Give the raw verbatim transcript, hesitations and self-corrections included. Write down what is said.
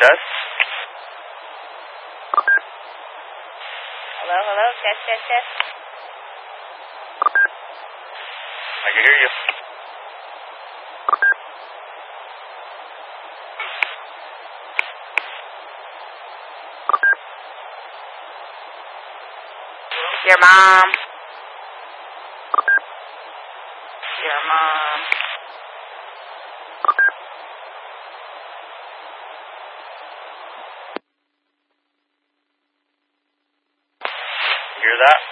test. Hello, hello, test, test, test. I can hear you. Your mom. Your mom. Hear that?